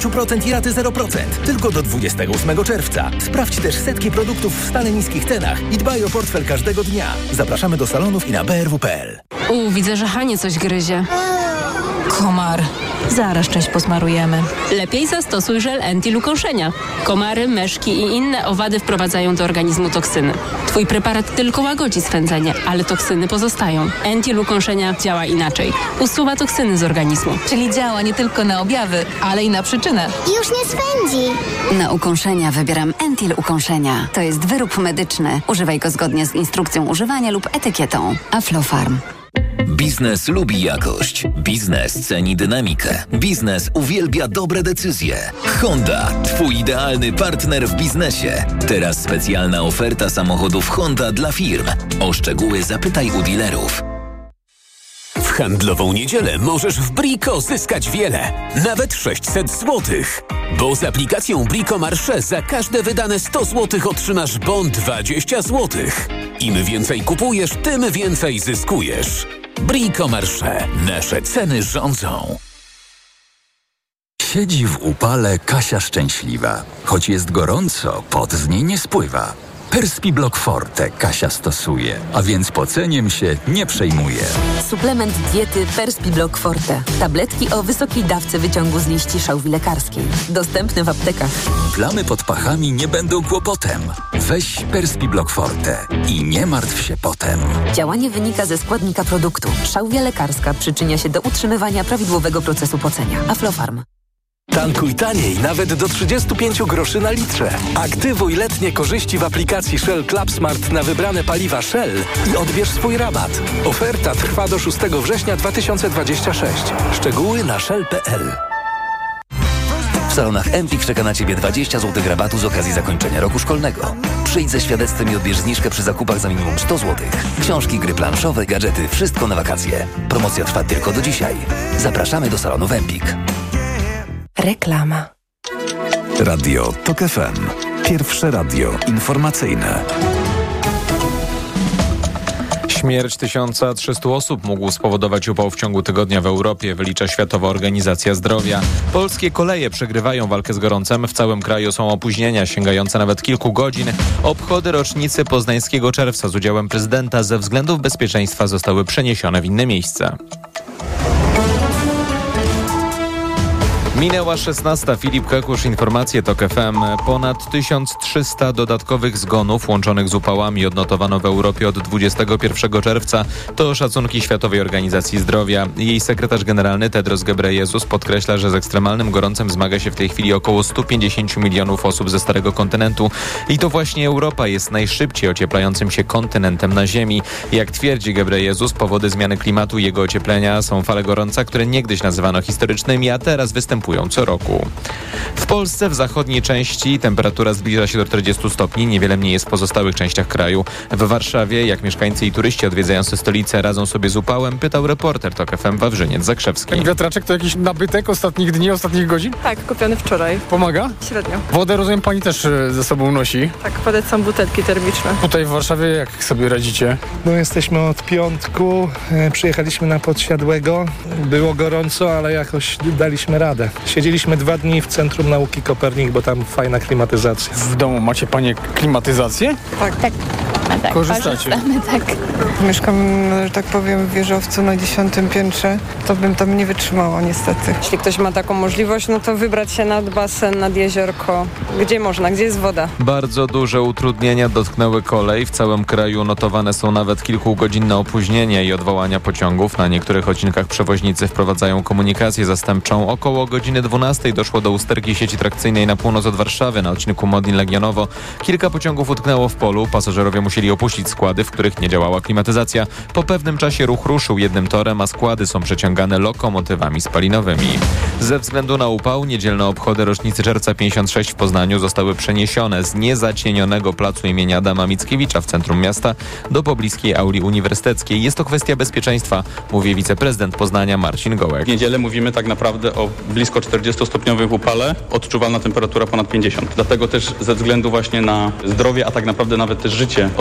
% i raty 0%. Tylko do 28 czerwca. Sprawdź też setki produktów w stale niskich cenach i dbaj o portfel każdego dnia. Zapraszamy do salonów i na brw.pl. Widzę, że Hanie coś gryzie. Komar. Zaraz część posmarujemy. Lepiej zastosuj żel anti-ukąszenia. Komary, myszki i inne owady wprowadzają do organizmu toksyny. Twój preparat tylko łagodzi swędzenie, ale toksyny pozostają. Anti-ukąszenia działa inaczej. Usuwa toksyny z organizmu. Czyli działa nie tylko na objawy, ale i na przyczynę. Już nie swędzi. Na ukąszenia wybieram Entil Ukąszenia. To jest wyrób medyczny. Używaj go zgodnie z instrukcją używania lub etykietą. Aflofarm. Biznes lubi jakość. Biznes ceni dynamikę. Biznes uwielbia dobre decyzje. Honda, twój idealny partner w biznesie. Teraz specjalna oferta samochodów Honda dla firm. O szczegóły zapytaj u dealerów. W handlową niedzielę możesz w Brico zyskać wiele. Nawet 600 zł. Bo z aplikacją Brico Marché za każde wydane 100 zł otrzymasz bon 20 zł. Im więcej kupujesz, tym więcej zyskujesz. Brico Marché. Nasze ceny rządzą. Siedzi w upale Kasia szczęśliwa. Choć jest gorąco, pot z niej nie spływa. Perspiblock Forte Kasia stosuje, a więc poceniem się nie przejmuje. Suplement diety Perspiblock Forte. Tabletki o wysokiej dawce wyciągu z liści szałwi lekarskiej. Dostępne w aptekach. Plamy pod pachami nie będą kłopotem. Weź Perspiblock Forte i nie martw się potem. Działanie wynika ze składnika produktu. Szałwia lekarska przyczynia się do utrzymywania prawidłowego procesu pocenia. Aflofarm. Tankuj taniej, nawet do 35 groszy na litrze. Aktywuj letnie korzyści w aplikacji Shell Club Smart na wybrane paliwa Shell i odbierz swój rabat. Oferta trwa do 6 września 2026. Szczegóły na shell.pl. W salonach Empik czeka na Ciebie 20 zł rabatu z okazji zakończenia roku szkolnego. Przyjdź ze świadectwem i odbierz zniżkę przy zakupach za minimum 100 zł. Książki, gry planszowe, gadżety, wszystko na wakacje. Promocja trwa tylko do dzisiaj. Zapraszamy do salonów Empik. Reklama. Radio TOK FM. Pierwsze radio informacyjne. Śmierć 1300 osób mógł spowodować upał w ciągu tygodnia w Europie, wylicza Światowa Organizacja Zdrowia. Polskie koleje przegrywają walkę z gorącem. W całym kraju są opóźnienia sięgające nawet kilku godzin. Obchody rocznicy poznańskiego czerwca z udziałem prezydenta ze względów bezpieczeństwa zostały przeniesione w inne miejsce. Minęła 16. Filip Kekusz, informacje TOK FM. Ponad 1300 dodatkowych zgonów łączonych z upałami odnotowano w Europie od 21 czerwca. To szacunki Światowej Organizacji Zdrowia. Jej sekretarz generalny Tedros Ghebreyesus podkreśla, że z ekstremalnym gorącem zmaga się w tej chwili około 150 milionów osób ze Starego Kontynentu. I to właśnie Europa jest najszybciej ocieplającym się kontynentem na Ziemi. Jak twierdzi Ghebreyesus, powody zmiany klimatu i jego ocieplenia są fale gorąca, które niegdyś nazywano historycznymi, a teraz występują co roku. W Polsce w zachodniej części temperatura zbliża się do 40 stopni, niewiele mniej jest w pozostałych częściach kraju. W Warszawie, jak mieszkańcy i turyści odwiedzający stolicę radzą sobie z upałem, pytał reporter TOK FM Wawrzyniec Zakrzewski. Ten wiatraczek to jakiś nabytek ostatnich dni, ostatnich godzin? Tak, kupiony wczoraj. Pomaga? Średnio. Wodę, rozumiem, pani też ze sobą nosi? Tak, polecam butelki termiczne. Tutaj w Warszawie jak sobie radzicie? No jesteśmy od piątku, przyjechaliśmy na Podsiadłego, było gorąco, ale jakoś daliśmy radę. Siedzieliśmy 2 dni w Centrum Nauki Kopernik, bo tam fajna klimatyzacja. W domu macie panie klimatyzację? Tak. Tak, korzystacie? Tak. Mieszkam, że tak powiem, w wieżowcu na 10. piętrze. To bym tam nie wytrzymała niestety. Jeśli ktoś ma taką możliwość, no to wybrać się nad basen, nad jeziorko. Gdzie można, gdzie jest woda? Bardzo duże utrudnienia dotknęły kolej. W całym kraju notowane są nawet kilkugodzinne opóźnienia i odwołania pociągów. Na niektórych odcinkach przewoźnicy wprowadzają komunikację zastępczą. Około godziny 12 doszło do usterki sieci trakcyjnej na północ od Warszawy na odcinku Modlin-Legionowo. Kilka pociągów utknęło w polu. Pasażerowie musieli opuścić składy, w których nie działała klimatyzacja. Po pewnym czasie ruch ruszył jednym torem, a składy są przeciągane lokomotywami spalinowymi. Ze względu na upał niedzielne obchody rocznicy czerwca 56 w Poznaniu zostały przeniesione z niezacienionego placu imienia Adama Mickiewicza w centrum miasta do pobliskiej auli uniwersyteckiej. Jest to kwestia bezpieczeństwa, mówi wiceprezydent Poznania Marcin Gołek. W niedzielę mówimy tak naprawdę o blisko 40-stopniowym upale, odczuwalna temperatura ponad 50. Dlatego też ze względu właśnie na zdrowie, a tak naprawdę nawet też życie osób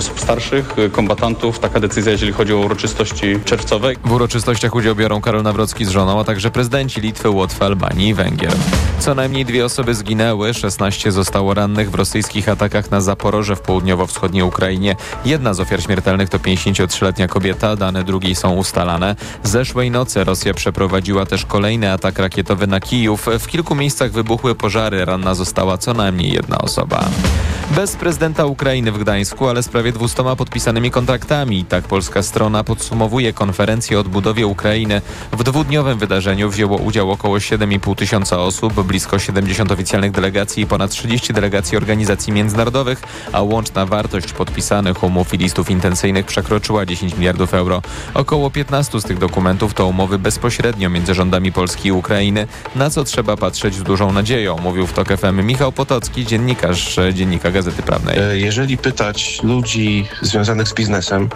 osób starszych, kombatantów. Taka decyzja, jeżeli chodzi o uroczystości czerwcowe. W uroczystościach udział biorą Karol Nawrocki z żoną, a także prezydenci Litwy, Łotwy, Albanii i Węgier. Co najmniej 2 osoby zginęły, 16 zostało rannych w rosyjskich atakach na Zaporoże w południowo-wschodniej Ukrainie. Jedna z ofiar śmiertelnych to 53-letnia kobieta, dane drugiej są ustalane. Zeszłej nocy Rosja przeprowadziła też kolejny atak rakietowy na Kijów. W kilku miejscach wybuchły pożary, ranna została co najmniej 1 osoba. Bez prezydenta Ukrainy w Gdańsku, ale z prawie 200 podpisanymi kontraktami. Tak polska strona podsumowuje konferencję o odbudowie Ukrainy. W 2-dniowym wydarzeniu wzięło udział około 7,5 tysiąca osób, blisko 70 oficjalnych delegacji i ponad 30 delegacji organizacji międzynarodowych, a łączna wartość podpisanych umów i listów intencyjnych przekroczyła 10 miliardów euro. Około 15 z tych dokumentów to umowy bezpośrednio między rządami Polski i Ukrainy, na co trzeba patrzeć z dużą nadzieją, mówił w TOK FM Michał Potocki, dziennikarz Dziennika Gazety Prawnej. Jeżeli pytać ludzi związanych z biznesem,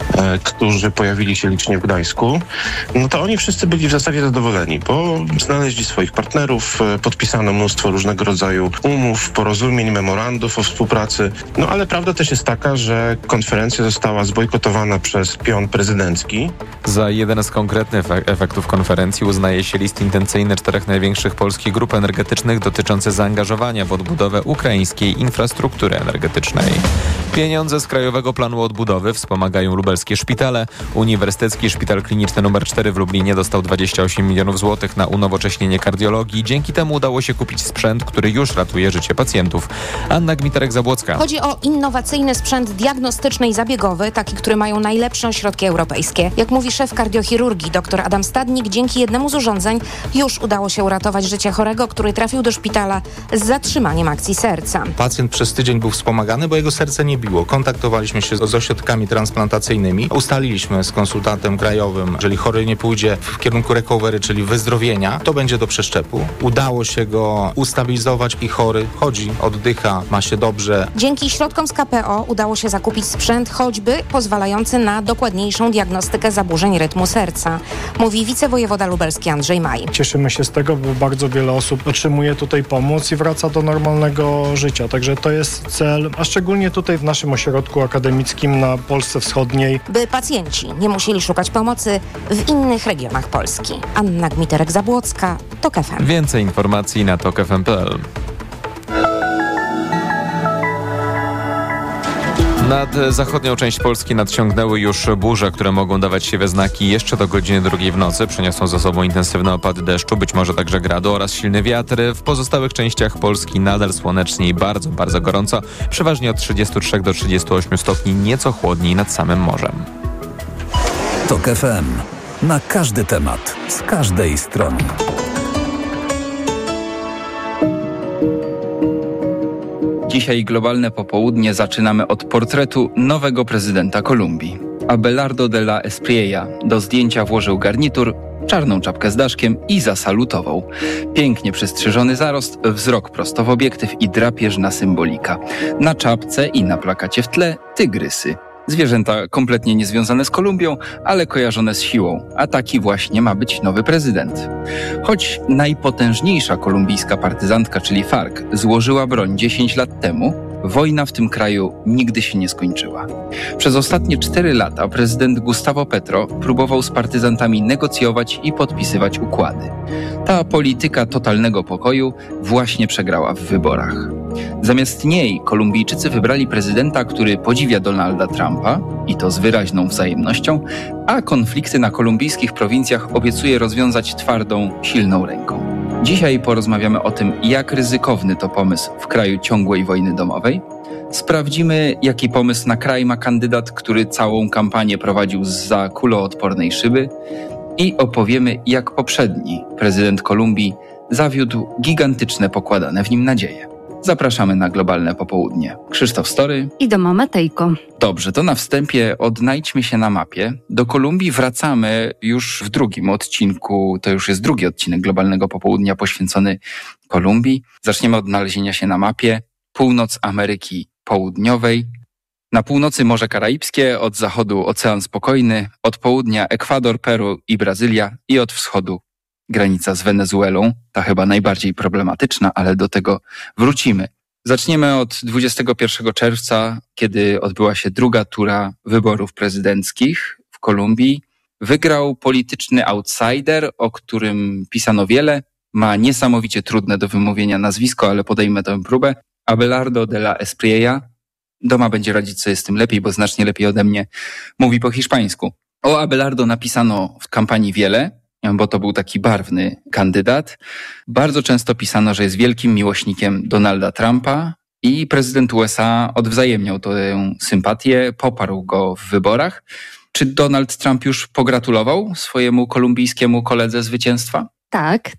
którzy pojawili się licznie w Gdańsku, no to oni wszyscy byli w zasadzie zadowoleni, bo znaleźli swoich partnerów, podpisano mnóstwo różnego rodzaju umów, porozumień, memorandów o współpracy. No ale prawda też jest taka, że konferencja została zbojkotowana przez pion prezydencki. Za jeden z konkretnych efektów konferencji uznaje się list intencyjny 4 największych polskich grup energetycznych dotyczący zaangażowania w odbudowę ukraińskiej infrastruktury energetycznej. Pieniądze z Krajowego Planu Odbudowy wspomagają lubelskie szpitale. Uniwersytecki Szpital Kliniczny nr 4 w Lublinie dostał 28 milionów złotych na unowocześnienie kardiologii. Dzięki temu udało się kupić sprzęt, który już ratuje życie pacjentów. Anna Gmiterek-Zabłocka. Chodzi o innowacyjny sprzęt diagnostyczny i zabiegowy, taki, który mają najlepsze ośrodki europejskie. Jak mówi szef kardiochirurgii dr Adam Stadnik, dzięki jednemu z urządzeń już udało się uratować życie chorego, który trafił do szpitala z zatrzymaniem akcji serca. Pacjent przez tydzień był wspomagany, bo jego serce nie biło. Kontaktowaliśmy się z ośrodkami transplantacyjnymi. Ustaliliśmy z konsultantem krajowym, jeżeli chory nie pójdzie w kierunku recovery, czyli wyzdrowienia, to będzie do przeszczepu. Udało się go ustabilizować i chory chodzi, oddycha, ma się dobrze. Dzięki środkom z KPO udało się zakupić sprzęt choćby pozwalający na dokładniejszą diagnostykę zaburzeń rytmu serca, mówi wicewojewoda lubelski Andrzej Maj. Cieszymy się z tego, bo bardzo wiele osób otrzymuje tutaj pomoc i wraca do normalnego życia. Także to jest cel, a szczególnie tutaj w naszym ośrodku akademickim na Polsce Wschodniej. By pacjenci nie musieli szukać pomocy w innych regionach Polski. Anna Gmiterek-Zabłocka, TOK FM. Więcej informacji na tokfm.pl. Nad zachodnią część Polski nadciągnęły już burze, które mogą dawać się we znaki jeszcze do godziny 2 w nocy. Przyniosą za sobą intensywne opady deszczu, być może także gradu oraz silny wiatr. W pozostałych częściach Polski nadal słonecznie i bardzo, bardzo gorąco. Przeważnie od 33 do 38 stopni, nieco chłodniej nad samym morzem. TOK FM. Na każdy temat, z każdej strony. Dzisiaj globalne popołudnie zaczynamy od portretu nowego prezydenta Kolumbii. Abelardo de la Espriella do zdjęcia włożył garnitur, czarną czapkę z daszkiem i zasalutował. Pięknie przystrzyżony zarost, wzrok prosto w obiektyw i drapieżna symbolika. Na czapce i na plakacie w tle tygrysy. Zwierzęta kompletnie niezwiązane z Kolumbią, ale kojarzone z siłą. A taki właśnie ma być nowy prezydent. Choć najpotężniejsza kolumbijska partyzantka, czyli FARC, złożyła broń 10 lat temu, wojna w tym kraju nigdy się nie skończyła. Przez ostatnie 4 lata prezydent Gustavo Petro próbował z partyzantami negocjować i podpisywać układy. Ta polityka totalnego pokoju właśnie przegrała w wyborach. Zamiast niej Kolumbijczycy wybrali prezydenta, który podziwia Donalda Trumpa, i to z wyraźną wzajemnością, a konflikty na kolumbijskich prowincjach obiecuje rozwiązać twardą, silną ręką. Dzisiaj porozmawiamy o tym, jak ryzykowny to pomysł w kraju ciągłej wojny domowej. Sprawdzimy, jaki pomysł na kraj ma kandydat, który całą kampanię prowadził zza kuloodpornej szyby, i opowiemy, jak poprzedni prezydent Kolumbii zawiódł gigantyczne pokładane w nim nadzieje. Zapraszamy na globalne popołudnie. Krzysztof Story i Doma Matejko. Dobrze, to na wstępie odnajdźmy się na mapie. Do Kolumbii wracamy już w drugim odcinku, to już jest drugi odcinek globalnego popołudnia poświęcony Kolumbii. Zaczniemy od odnalezienia się na mapie. Północ Ameryki Południowej. Na północy Morze Karaibskie, od zachodu Ocean Spokojny, od południa Ekwador, Peru i Brazylia i od wschodu granica z Wenezuelą, ta chyba najbardziej problematyczna, ale do tego wrócimy. Zaczniemy od 21 czerwca, kiedy odbyła się druga tura wyborów prezydenckich w Kolumbii. Wygrał polityczny outsider, o którym pisano wiele. Ma niesamowicie trudne do wymówienia nazwisko, ale podejmę tę próbę. Abelardo de la Espriella. Doma będzie radzić sobie z tym lepiej, bo znacznie lepiej ode mnie mówi po hiszpańsku. O Abelardo napisano w kampanii wiele, bo to był taki barwny kandydat. Bardzo często pisano, że jest wielkim miłośnikiem Donalda Trumpa i prezydent USA odwzajemniał tę sympatię, poparł go w wyborach. Czy Donald Trump już pogratulował swojemu kolumbijskiemu koledze zwycięstwa? Tak.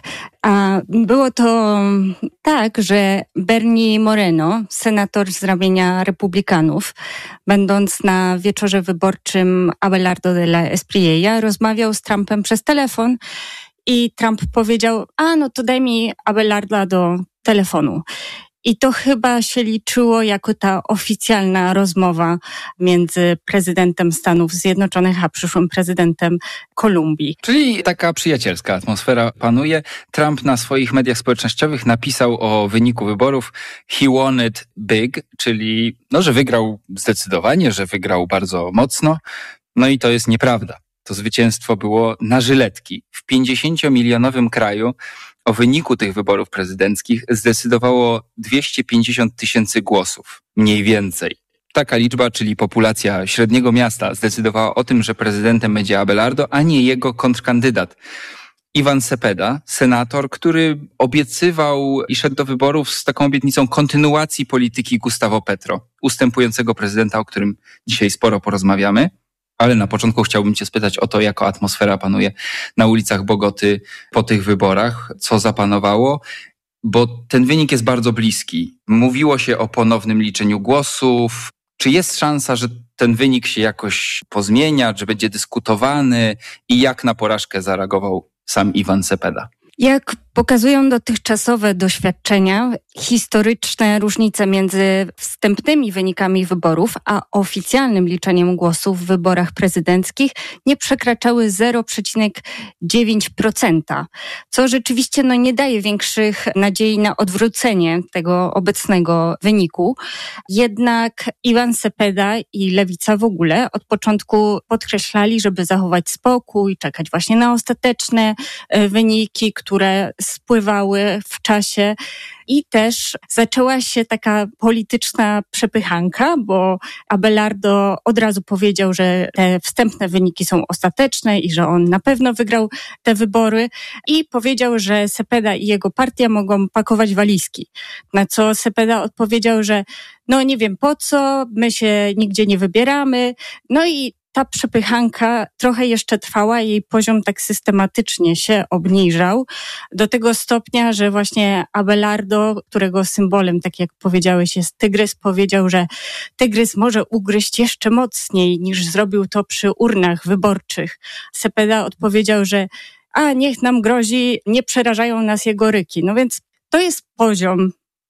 A było to tak, że Bernie Moreno, senator z ramienia Republikanów, będąc na wieczorze wyborczym Abelardo de la Espriella, rozmawiał z Trumpem przez telefon i Trump powiedział, no to daj mi Abelarda do telefonu. I to chyba się liczyło jako ta oficjalna rozmowa między prezydentem Stanów Zjednoczonych a przyszłym prezydentem Kolumbii. Czyli taka przyjacielska atmosfera panuje. Trump na swoich mediach społecznościowych napisał o wyniku wyborów "He won it big", czyli że wygrał zdecydowanie, że wygrał bardzo mocno. No i to jest nieprawda. To zwycięstwo było na żyletki. W 50-milionowym kraju o wyniku tych wyborów prezydenckich zdecydowało 250 000 głosów, mniej więcej. Taka liczba, czyli populacja średniego miasta, zdecydowała o tym, że prezydentem będzie Abelardo, a nie jego kontrkandydat. Ivan Cepeda, senator, który obiecywał i szedł do wyborów z taką obietnicą kontynuacji polityki Gustavo Petro, ustępującego prezydenta, o którym dzisiaj sporo porozmawiamy. Ale na początku chciałbym Cię spytać o to, jaka atmosfera panuje na ulicach Bogoty po tych wyborach, co zapanowało, bo ten wynik jest bardzo bliski. Mówiło się o ponownym liczeniu głosów. Czy jest szansa, że ten wynik się jakoś pozmienia, że będzie dyskutowany i jak na porażkę zareagował sam Ivan Cepeda? Jak pokazują dotychczasowe doświadczenia, historyczne różnice między wstępnymi wynikami wyborów a oficjalnym liczeniem głosów w wyborach prezydenckich nie przekraczały 0,9%, co rzeczywiście nie daje większych nadziei na odwrócenie tego obecnego wyniku. Jednak Ivan Cepeda i lewica w ogóle od początku podkreślali, żeby zachować spokój, czekać właśnie na ostateczne wyniki, które spływały w czasie. I też zaczęła się taka polityczna przepychanka, bo Abelardo od razu powiedział, że te wstępne wyniki są ostateczne i że on na pewno wygrał te wybory i powiedział, że Cepeda i jego partia mogą pakować walizki. Na co Cepeda odpowiedział, że nie wiem po co, my się nigdzie nie wybieramy. I ta przepychanka trochę jeszcze trwała, jej poziom tak systematycznie się obniżał do tego stopnia, że właśnie Abelardo, którego symbolem, tak jak powiedziałeś, jest tygrys, powiedział, że tygrys może ugryźć jeszcze mocniej niż zrobił to przy urnach wyborczych. Cepeda odpowiedział, że niech nam grozi, nie przerażają nas jego ryki. Więc to jest poziom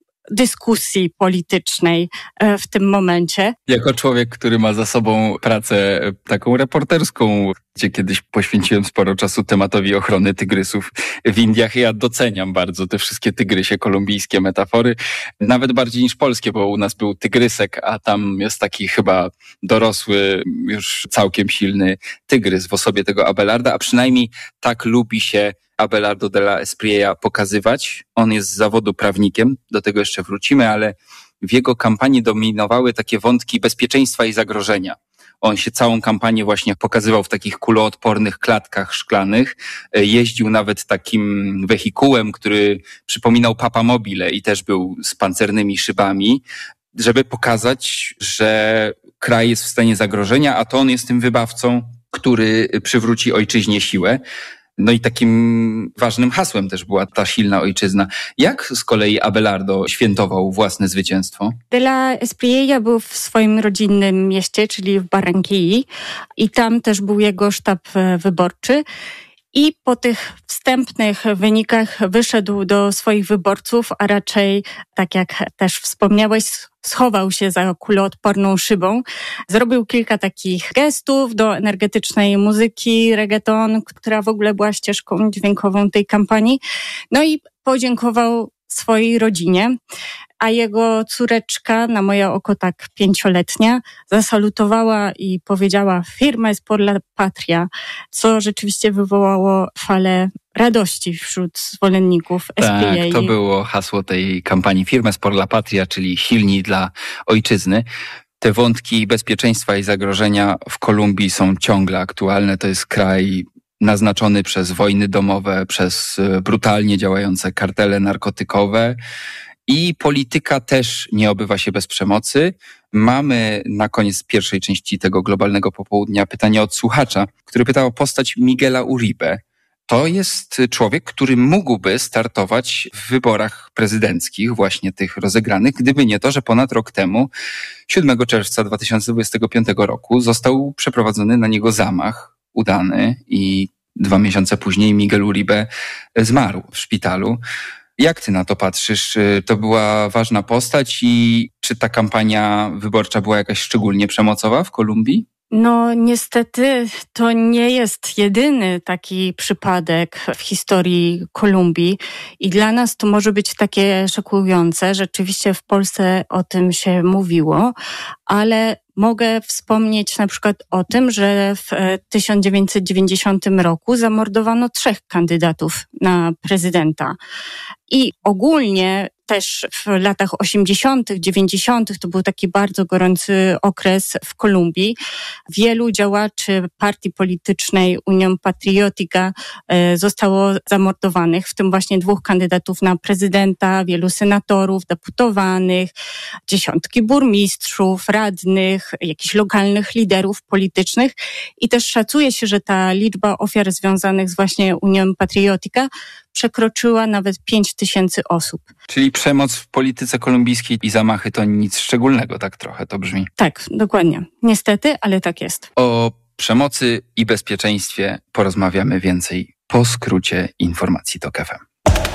dyskusji politycznej w tym momencie. Jako człowiek, który ma za sobą pracę taką reporterską, gdzie kiedyś poświęciłem sporo czasu tematowi ochrony tygrysów w Indiach, ja doceniam bardzo te wszystkie tygrysie kolumbijskie metafory, nawet bardziej niż polskie, bo u nas był tygrysek, a tam jest taki chyba dorosły, już całkiem silny tygrys w osobie tego Abelarda, a przynajmniej tak lubi się Abelardo de la Espriella pokazywać. On jest z zawodu prawnikiem, do tego jeszcze wrócimy, ale w jego kampanii dominowały takie wątki bezpieczeństwa i zagrożenia. On się całą kampanię właśnie pokazywał w takich kuloodpornych klatkach szklanych. Jeździł nawet takim wehikułem, który przypominał Papamobile i też był z pancernymi szybami, żeby pokazać, że kraj jest w stanie zagrożenia, a to on jest tym wybawcą, który przywróci ojczyźnie siłę. I takim ważnym hasłem też była ta silna ojczyzna. Jak z kolei Abelardo świętował własne zwycięstwo? De la Espriella był w swoim rodzinnym mieście, czyli w Barranquilli, i tam też był jego sztab wyborczy. I po tych wstępnych wynikach wyszedł do swoich wyborców, a raczej, tak jak też wspomniałeś, schował się za kuloodporną szybą. Zrobił kilka takich gestów do energetycznej muzyki, reggaeton, która w ogóle była ścieżką dźwiękową tej kampanii. I podziękował swojej rodzinie. a jego córeczka, na moje oko tak 5-letnia, zasalutowała i powiedziała: firma jest por la patria, co rzeczywiście wywołało falę radości wśród zwolenników SPA. Tak, to było hasło tej kampanii Firma jest por la patria, czyli silni dla ojczyzny. Te wątki bezpieczeństwa i zagrożenia w Kolumbii są ciągle aktualne. To jest kraj naznaczony przez wojny domowe, przez brutalnie działające kartele narkotykowe i polityka też nie obywa się bez przemocy. Mamy na koniec pierwszej części tego globalnego popołudnia pytanie od słuchacza, który pytał o postać Miguela Uribe. To jest człowiek, który mógłby startować w wyborach prezydenckich, właśnie tych rozegranych, gdyby nie to, że ponad rok temu, 7 czerwca 2025 roku, został przeprowadzony na niego zamach udany i 2 miesiące później Miguel Uribe zmarł w szpitalu. Jak ty na to patrzysz? To była ważna postać i czy ta kampania wyborcza była jakaś szczególnie przemocowa w Kolumbii? No niestety to nie jest jedyny taki przypadek w historii Kolumbii i dla nas to może być takie szokujące. Rzeczywiście w Polsce o tym się mówiło, ale mogę wspomnieć na przykład o tym, że w 1990 roku zamordowano 3 kandydatów na prezydenta. I ogólnie też w latach 80., 90. to był taki bardzo gorący okres w Kolumbii. Wielu działaczy partii politycznej Unión Patriótica zostało zamordowanych, w tym właśnie 2 kandydatów na prezydenta, wielu senatorów, deputowanych, dziesiątki burmistrzów, radnych, jakichś lokalnych liderów politycznych i też szacuje się, że ta liczba ofiar związanych z właśnie Unión Patriótica przekroczyła nawet 5000 osób. Czyli przemoc w polityce kolumbijskiej i zamachy to nic szczególnego, tak trochę to brzmi. Tak, dokładnie. Niestety, ale tak jest. O przemocy i bezpieczeństwie porozmawiamy więcej po skrócie informacji TOK FM.